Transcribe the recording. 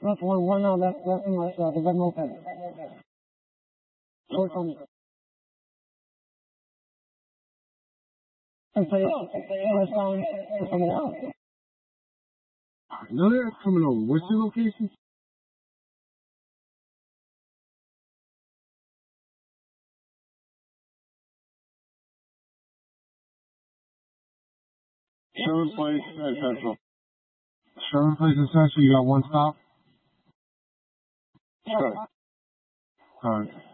That's one now. That's English. The red moped. Short on me. And say, let's find something else. None of that's coming over. What's your location? Sherman Place at Central. Sherman Place and Central. You got one stop? Sure. All right.